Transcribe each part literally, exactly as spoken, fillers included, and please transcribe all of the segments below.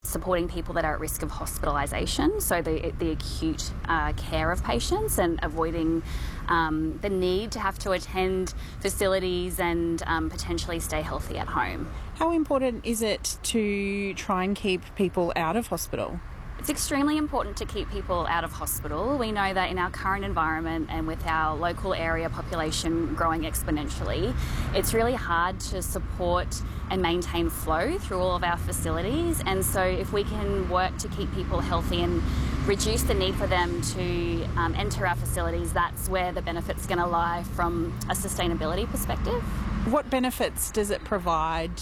supporting people that are at risk of hospitalisation, so the, the acute uh, care of patients, and avoiding um, the need to have to attend facilities and um, potentially stay healthy at home. How important is it to try and keep people out of hospital? It's extremely important to keep people out of hospital. We know that in our current environment and with our local area population growing exponentially, it's really hard to support and maintain flow through all of our facilities. And so if we can work to keep people healthy and reduce the need for them to um, enter our facilities, that's where the benefit's going to lie from a sustainability perspective. What benefits does it provide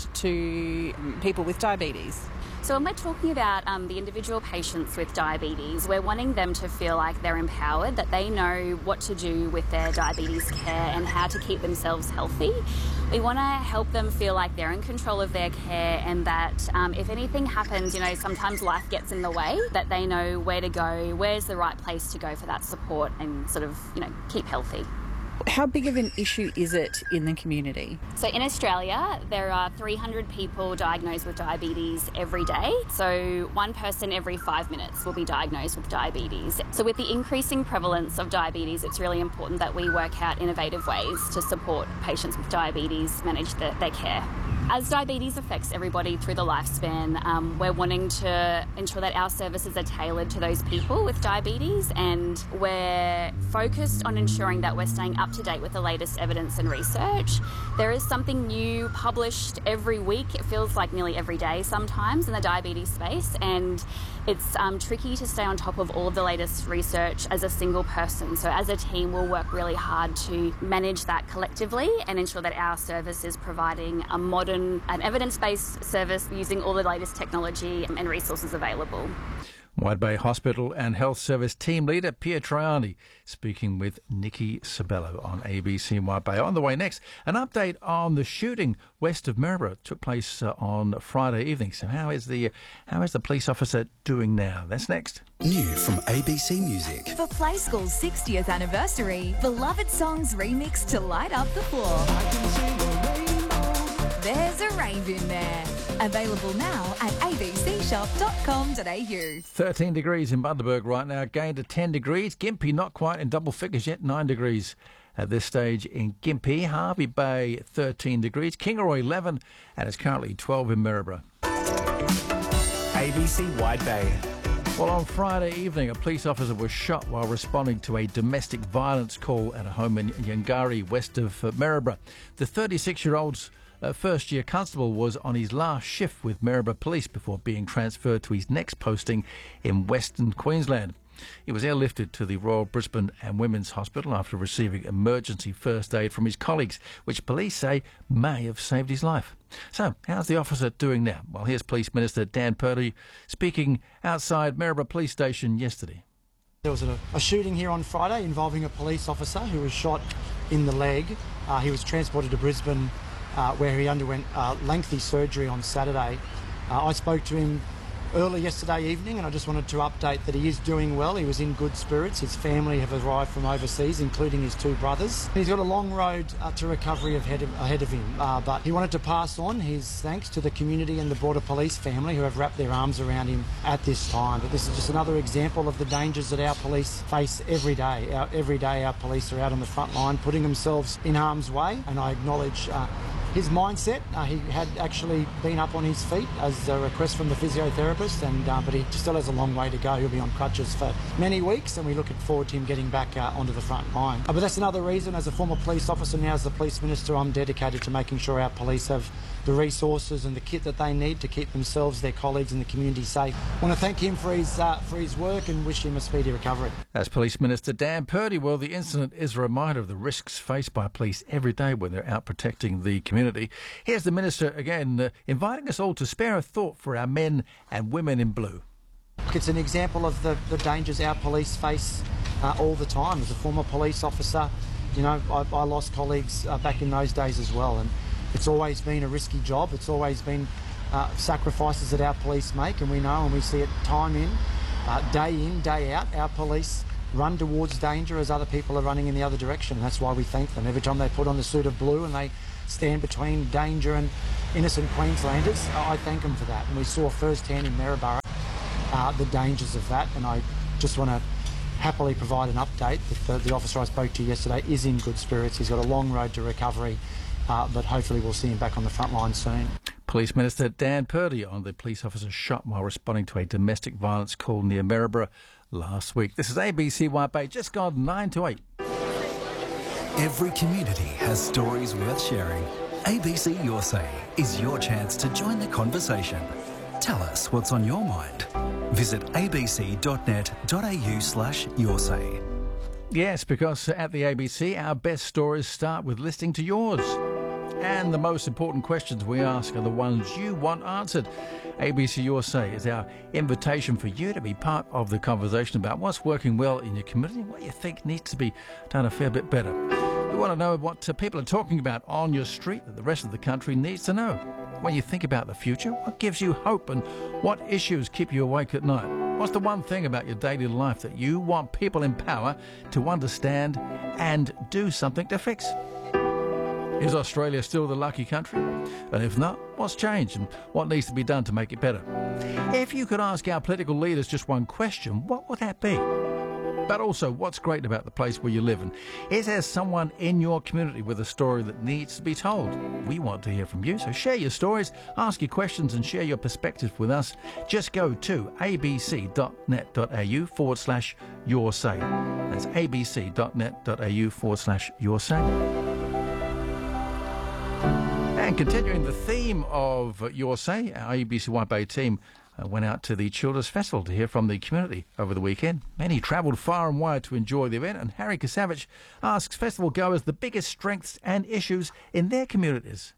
to people with diabetes? So when we're talking about um, the individual patients with diabetes, we're wanting them to feel like they're empowered, that they know what to do with their diabetes care and how to keep themselves healthy. We want to help them feel like they're in control of their care, and that um, if anything happens, you know, sometimes life gets in the way, that they know where to go, where's the right place to go for that support and sort of, you know, keep healthy. How big of an issue is it in the community? So in Australia, there are three hundred people diagnosed with diabetes every day. So one person every five minutes will be diagnosed with diabetes. So with the increasing prevalence of diabetes, it's really important that we work out innovative ways to support patients with diabetes manage the, their care. As diabetes affects everybody through the lifespan, um, we're wanting to ensure that our services are tailored to those people with diabetes, and we're focused on ensuring that we're staying up to date with the latest evidence and research. There is something new published every week. It feels like nearly every day sometimes in the diabetes space, and it's um, tricky to stay on top of all of the latest research as a single person. So as a team, we'll work really hard to manage that collectively and ensure that our service is providing a modern an evidence-based service using all the latest technology and resources available. Wide Bay Hospital and Health Service Team Leader Pia Triani speaking with Nikki Sabello on A B C Wide Bay. On the way next, an update on the shooting west of Maryborough. It took place uh, on Friday evening. So how is the how is the police officer doing now? That's next. New from A B C Music. For Play School's sixtieth anniversary, beloved songs remixed to light up the floor. I can sing a rainbow. There's a rave in there. Available now at a b c shop dot com dot a u. thirteen degrees in Bundaberg right now, gained to ten degrees. Gympie not quite in double figures yet, nine degrees at this stage in Gympie. Hervey Bay thirteen degrees. Kingaroy eleven, and it's currently twelve in Maryborough. A B C Wide Bay. Well, on Friday evening, a police officer was shot while responding to a domestic violence call at a home in Yungari, west of uh, Maryborough. The thirty-six-year-old's Uh, first-year constable was on his last shift with Maryborough Police before being transferred to his next posting in Western Queensland. He was airlifted to the Royal Brisbane and Women's Hospital after receiving emergency first aid from his colleagues, which police say may have saved his life. So, how's the officer doing now? Well, here's Police Minister Dan Purdy speaking outside Maryborough Police Station yesterday. There was a, a shooting here on Friday involving a police officer who was shot in the leg. Uh, he was transported to Brisbane Uh, where he underwent uh, lengthy surgery on Saturday. Uh, I spoke to him early yesterday evening, and I just wanted to update that he is doing well. He was in good spirits. His family have arrived from overseas, including his two brothers. He's got a long road uh, to recovery ahead of, ahead of him, uh, but he wanted to pass on his thanks to the community and the Border Police family who have wrapped their arms around him at this time. But this is just another example of the dangers that our police face every day. Our, every day our police are out on the front line putting themselves in harm's way, and I acknowledge uh, his mindset. Uh, he had actually been up on his feet as a request from the physiotherapist, and uh, but he still has a long way to go. He'll be on crutches for many weeks, and we look forward to him getting back uh, onto the front line. Uh, but that's another reason, as a former police officer, now as the police minister, I'm dedicated to making sure our police have the resources and the kit that they need to keep themselves, their colleagues and the community safe. I want to thank him for his, uh, for his work and wish him a speedy recovery. That's Police Minister Dan Purdy. Well, the incident is a reminder of the risks faced by police every day when they're out protecting the community. Here's the Minister again, uh, inviting us all to spare a thought for our men and women in blue. It's an example of the, the dangers our police face uh, all the time. As a former police officer, you know, I, I lost colleagues uh, back in those days as well, and it's always been a risky job. It's always been uh, sacrifices that our police make, and we know and we see it time in, uh, day in, day out. Our police run towards danger as other people are running in the other direction. That's why we thank them. Every time they put on the suit of blue and they stand between danger and innocent Queenslanders. I thank them for that. And we saw firsthand in Maryborough uh, the dangers of that, and I just want to happily provide an update that the, the officer I spoke to yesterday is in good spirits. He's got a long road to recovery, uh, but hopefully we'll see him back on the front line soon. Police Minister Dan Purdy on the police officer shot while responding to a domestic violence call near Maryborough last week. This is A B C White Bay, just gone nine to eight. Every community has stories worth sharing. A B C Your Say is your chance to join the conversation. Tell us what's on your mind. Visit abc.net.au slash your say. Yes, because at the A B C, our best stories start with listening to yours. And the most important questions we ask are the ones you want answered. A B C Your Say is our invitation for you to be part of the conversation about what's working well in your community, what you think needs to be done a fair bit better. We want to know what uh, people are talking about on your street that the rest of the country needs to know. When you think about the future, what gives you hope and what issues keep you awake at night? What's the one thing about your daily life that you want people in power to understand and do something to fix? Is Australia still the lucky country? And if not, what's changed and what needs to be done to make it better? If you could ask our political leaders just one question, what would that be? But also, what's great about the place where you live? And is there someone in your community with a story that needs to be told? We want to hear from you, so share your stories, ask your questions and share your perspective with us. Just go to abc.net.au forward slash your say. That's abc.net.au forward slash your say. And continuing the theme of Your Say, our A B C White Bay team uh, went out to the Childers Festival to hear from the community over the weekend. Many travelled far and wide to enjoy the event, and Harry Kasavich asks festival goers the biggest strengths and issues in their communities.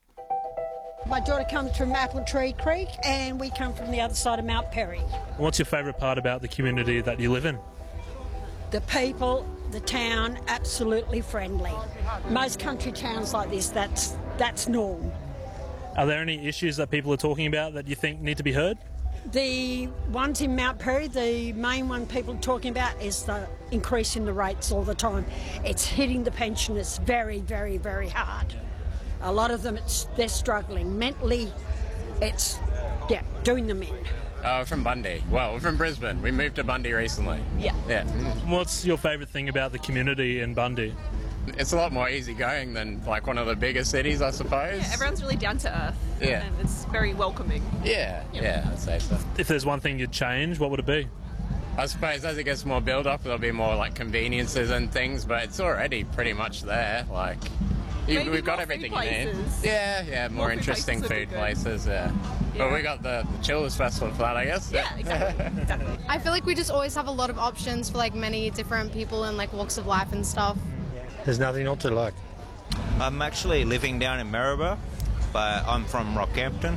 My daughter comes from Apple Tree Creek and we come from the other side of Mount Perry. What's your favourite part about the community that you live in? The people, the town, absolutely friendly. Most country towns like this, that's that's norm. Are there any issues that people are talking about that you think need to be heard? The ones in Mount Perry, the main one people are talking about is the increase in the rates all the time. It's hitting the pensioners very, very, very hard. A lot of them, it's, they're struggling. Mentally, it's, yeah, doing them in. Uh, from Bundy. Well, we're from Brisbane. We moved to Bundy recently. Yeah. Yeah. What's your favourite thing about the community in Bundy? It's a lot more easygoing than like one of the bigger cities, I suppose. Yeah, everyone's really down to earth. Yeah. And it's very welcoming. Yeah, yeah, yeah, I'd say so. If there's one thing you'd change, what would it be? I suppose as it gets more build up, there'll be more like conveniences and things, but it's already pretty much there. Like, you, Maybe we've got more everything food you need. places. Yeah, yeah, more, More food interesting places would be food good. places, yeah. Yeah. But we got the, the Chillers Festival for that, I guess. Yeah, exactly. exactly. I feel like we just always have a lot of options for like many different people and like walks of life and stuff. There's nothing not to like. I'm actually living down in Maryborough, but I'm from Rockhampton.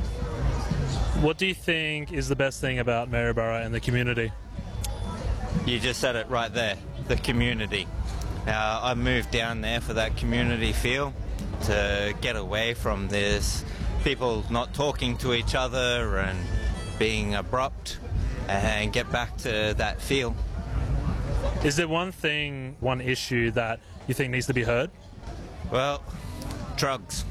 What do you think is the best thing about Maryborough and the community? You just said it right there, the community. Uh, I moved down there for that community feel, to get away from this people not talking to each other and being abrupt, and get back to that feel. Is there one thing, one issue that you think needs to be heard? Well, drugs.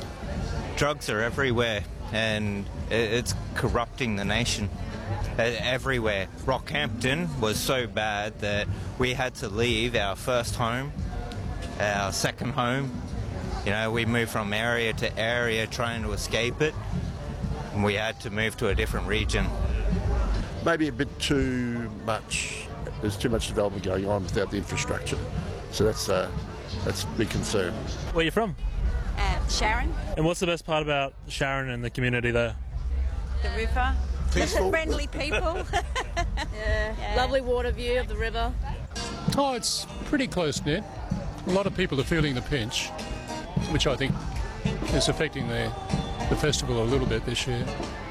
Drugs are everywhere, and it's corrupting the nation. Everywhere. Rockhampton was so bad that we had to leave our first home, our second home. You know, we moved from area to area trying to escape it, and we had to move to a different region. Maybe a bit too much. There's too much development going on without the infrastructure. So that's, uh, that's a big concern. Where are you from? Uh, Sharon. And what's the best part about Sharon and the community there? The river. Peaceful. Friendly people. Yeah. Yeah. Lovely water view of the river. Oh, it's pretty close-knit. A lot of people are feeling the pinch, which I think is affecting the, the festival a little bit this year.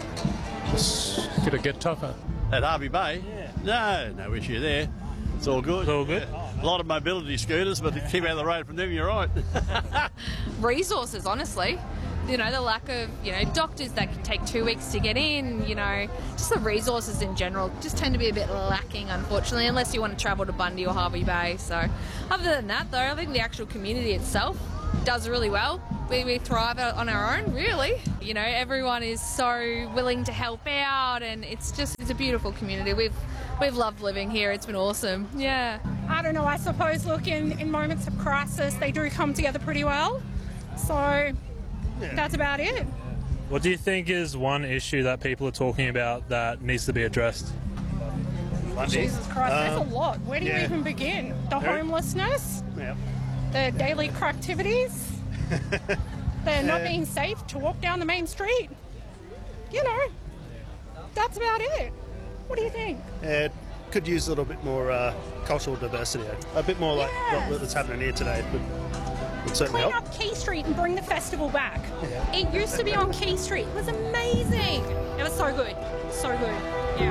It's going to get tougher. At Harvey Bay? Yeah. No, no issue there. It's all good. It's all good. Yeah. A lot of mobility scooters, but keep out of the road from them, you're right. Resources, honestly. You know, the lack of, you know, doctors that can take two weeks to get in, you know, just the resources in general just tend to be a bit lacking, unfortunately, unless you want to travel to Bundy or Harvey Bay. So other than that, though, I think the actual community itself does really well. We, we thrive on our own, really. You know, everyone is so willing to help out, and it's just it's a beautiful community. We've we've loved living here. It's been awesome. Yeah. I don't know. I suppose, look, in, in moments of crisis, they do come together pretty well. So Yeah. that's about it. What do you think is one issue that people are talking about that needs to be addressed? Jesus Christ, there's Um, a lot. Where do you yeah. even begin? The Very- homelessness, Yeah. the daily activities, the not Uh, being safe to walk down the main street. You know, that's about it. What do you think? It could use a little bit more uh, cultural diversity. A bit more like Yeah. what, what's happening here today would, would certainly Clean help. up Key Street and bring the festival back. It used to be on Key Street. It was amazing. It was so good. So good. Yeah.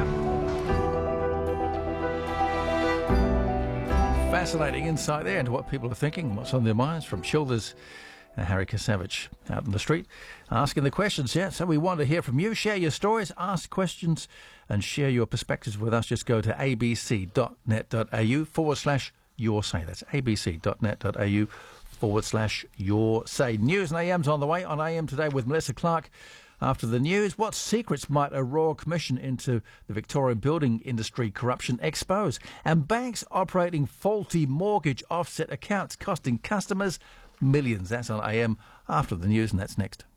Fascinating insight there into what people are thinking, what's on their minds, from Childers and Harry Kasavage out in the street asking the questions. Yeah, so we want to hear from you. Share your stories, ask questions, and share your perspectives with us. Just go to abc.net.au forward slash your say. That's abc.net.au forward slash your say. News and A M's on the way on A M Today with Melissa Clark. After the news, what secrets might a Royal Commission into the Victorian building industry corruption expose? And banks operating faulty mortgage offset accounts costing customers millions. That's on A M after the news, and that's next.